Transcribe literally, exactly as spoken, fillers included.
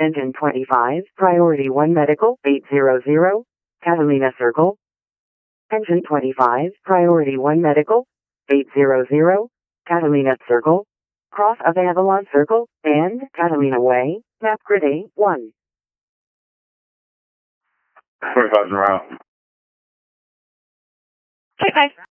Engine twenty-five, Priority one Medical, eight hundred, Catalina Circle. Engine twenty-five, Priority one Medical, eight hundred, Catalina Circle. Cross of Avalon Circle, and Catalina Way, map grid A one. twenty-five en route. twenty-five.